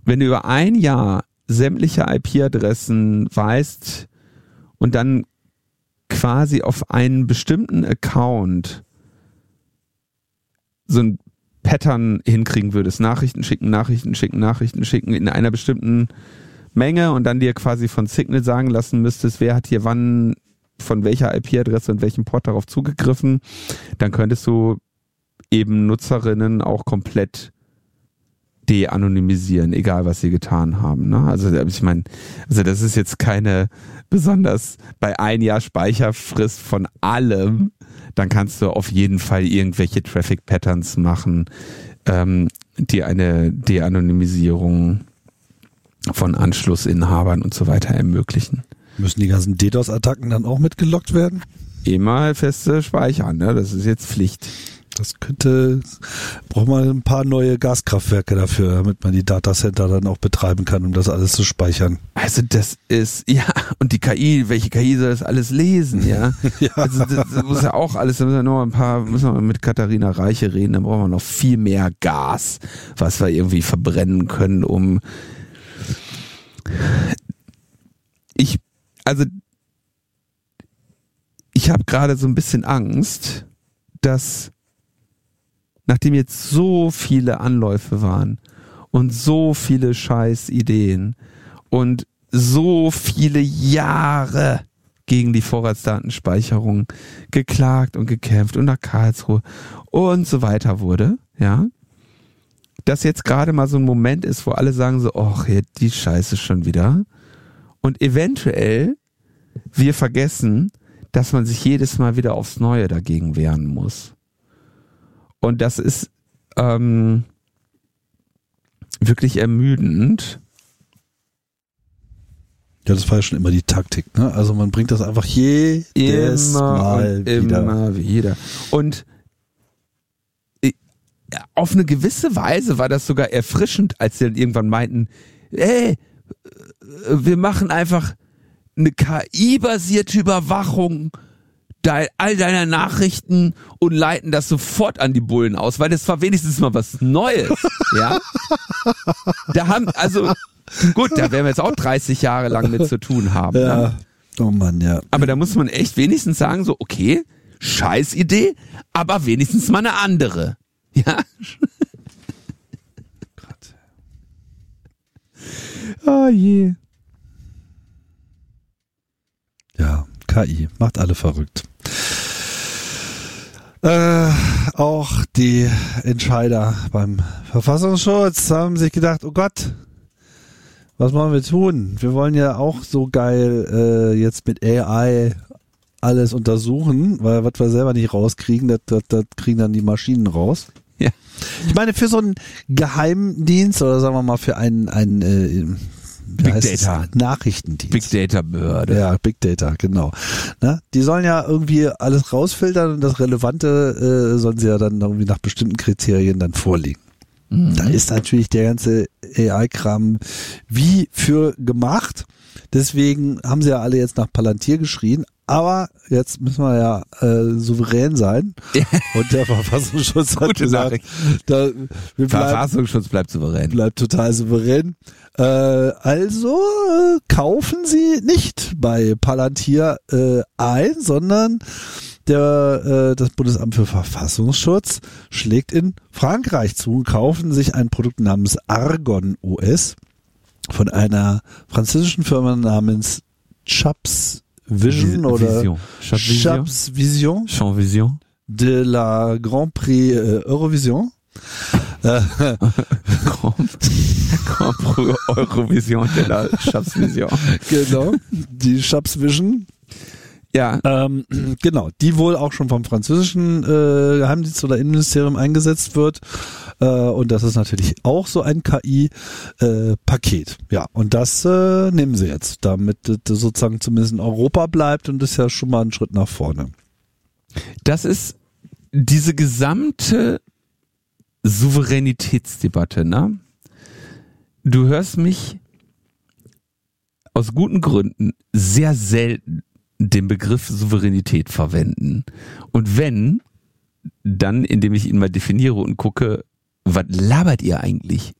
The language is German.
wenn du über ein Jahr sämtliche IP-Adressen weißt und dann quasi auf einen bestimmten Account so ein Pattern hinkriegen würdest, Nachrichten schicken in einer bestimmten Menge und dann dir quasi von Signal sagen lassen müsstest, wer hat hier wann von welcher IP-Adresse und welchem Port darauf zugegriffen, dann könntest du eben Nutzerinnen auch komplett de-anonymisieren, egal was sie getan haben. Ne? Also ich meine, das ist jetzt keine besonders bei ein Jahr Speicherfrist von allem, dann kannst du auf jeden Fall irgendwelche Traffic-Patterns machen, die eine De-Anonymisierung von Anschlussinhabern und so weiter ermöglichen. Müssen die ganzen DDoS-Attacken dann auch mitgelockt werden? Immer feste speichern, ne? Das ist jetzt Pflicht. Braucht man ein paar neue Gaskraftwerke dafür, damit man die Datacenter dann auch betreiben kann, um das alles zu speichern. Also das ist, ja, und die KI, welche KI soll das alles lesen, ja? Ja. Also das muss ja auch alles, da müssen wir mit Katharina Reiche reden, dann brauchen wir noch viel mehr Gas, was wir irgendwie verbrennen können, ich habe gerade so ein bisschen Angst, dass nachdem jetzt so viele Anläufe waren und so viele scheiß Ideen und so viele Jahre gegen die Vorratsdatenspeicherung geklagt und gekämpft und nach Karlsruhe und so weiter wurde, ja, dass jetzt gerade mal so ein Moment ist, wo alle sagen so, ach, die Scheiße schon wieder und eventuell wir vergessen, dass man sich jedes Mal wieder aufs Neue dagegen wehren muss. Und das ist wirklich ermüdend. Ja, das war ja schon immer die Taktik, ne? Also man bringt das einfach jedes Mal wieder. Immer wieder. Und auf eine gewisse Weise war das sogar erfrischend, als sie dann irgendwann meinten, wir machen einfach eine KI-basierte Überwachung all deiner Nachrichten und leiten das sofort an die Bullen aus, weil das war wenigstens mal was Neues, ja? Da werden wir jetzt auch 30 Jahre lang mit zu tun haben. Ja. Ne? Oh Mann, ja. Aber da muss man echt wenigstens sagen, so, okay, scheiß Idee, aber wenigstens mal eine andere. Ja? Oh je. Ja, KI macht alle verrückt. Auch die Entscheider beim Verfassungsschutz haben sich gedacht, oh Gott, was wollen wir tun? Wir wollen ja auch so geil jetzt mit AI alles untersuchen, weil was wir selber nicht rauskriegen, das kriegen dann die Maschinen raus. Ja. Ich meine, für so einen Geheimdienst oder sagen wir mal für einen Big Data. Nachrichtendienst. Big Data Behörde. Ja, Big Data, genau. Na, die sollen ja irgendwie alles rausfiltern und das Relevante sollen sie ja dann irgendwie nach bestimmten Kriterien dann vorlegen. Mhm. Da ist natürlich der ganze AI-Kram wie für gemacht. Deswegen haben sie ja alle jetzt nach Palantir geschrien. Aber jetzt müssen wir ja souverän sein. Und der Verfassungsschutz hat gesagt, Verfassungsschutz bleibt souverän. Bleibt total souverän. Also kaufen Sie nicht bei Palantir ein, sondern das Bundesamt für Verfassungsschutz schlägt in Frankreich zu und kaufen sich ein Produkt namens Argon OS von einer französischen Firma namens Chaps Vision oder Chaps Vision de la Grand Prix Eurovision. Grand Prix Eurovision de la Chaps Vision. Genau, die Chaps Vision. Ja. Genau, die wohl auch schon vom französischen Geheimdienst oder Innenministerium eingesetzt wird. Und das ist natürlich auch so ein KI-Paket. Ja, und das nehmen sie jetzt, damit das sozusagen zumindest in Europa bleibt und das ist ja schon mal ein Schritt nach vorne. Das ist diese gesamte Souveränitätsdebatte, ne? Du hörst mich aus guten Gründen sehr selten den Begriff Souveränität verwenden. Und wenn, dann indem ich ihn mal definiere und gucke, was labert ihr eigentlich?